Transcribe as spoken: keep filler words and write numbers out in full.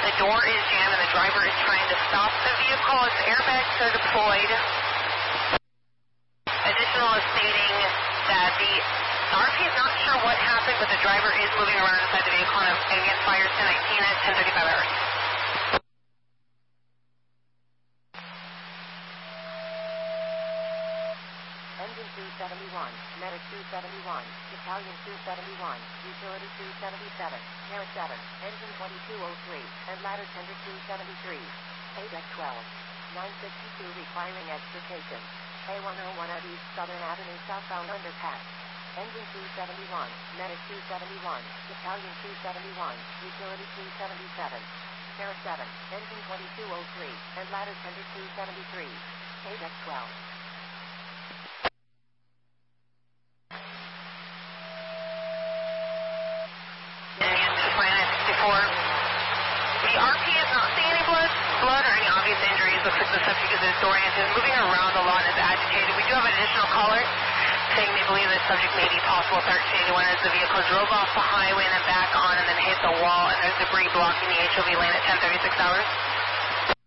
the door is jammed and the driver is trying to stop the vehicle. Its airbags are deployed. Additional is stating that the R P is not sure what happened, but the driver is moving around inside the vehicle and again fires ten nineteen at ten thirty-five hours. Engine two seventy-one, Medic two seventy-one, Battalion two seventy-one, Utility two seventy-seven, Air seven, Engine twenty-two oh three, and Ladder Tender two seventy-three. A deck twelve, nine sixty-two requiring extrication. A one oh one at East Southern Avenue southbound underpass. Engine two seventy-one, Medic two seventy-one, Battalion two seventy-one, Utility two seventy-seven, Air seven, Engine twenty-two oh three, and Ladder Tender two seventy-three. A deck twelve. The R P is not seeing any blood, blood or any obvious injuries. Looks like the subject is disoriented, moving around a lot and is agitated. We do have an additional caller saying they believe the subject may be possible thirteen eighty-one as the vehicle drove off the highway and then back on and then hit the wall and there's debris blocking the H O V lane at ten thirty-six hours.